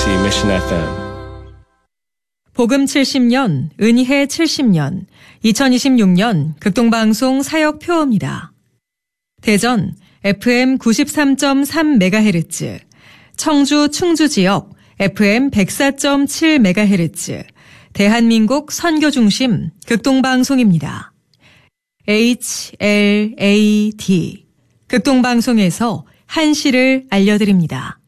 KBOC Mission FM. 복음 70년, 은희해 70년, 2026년 극동방송 사역표어입니다. 대전 FM 93.3MHz, 청주 충주지역 FM 104.7MHz, 대한민국 선교중심 극동방송입니다. HLAD, 극동방송에서 한시를 알려드립니다.